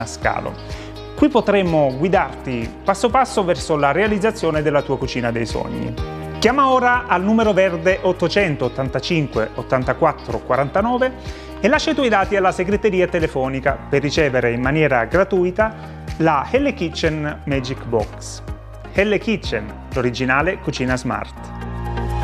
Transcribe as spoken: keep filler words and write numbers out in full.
Scalo. Qui potremo guidarti passo passo verso la realizzazione della tua cucina dei sogni. Chiama ora al numero verde ottocentottantacinque ottantaquattro quarantanove e lascia i tuoi dati alla segreteria telefonica per ricevere in maniera gratuita la Helle Kitchen Magic Box. Helle Kitchen, l'originale cucina smart.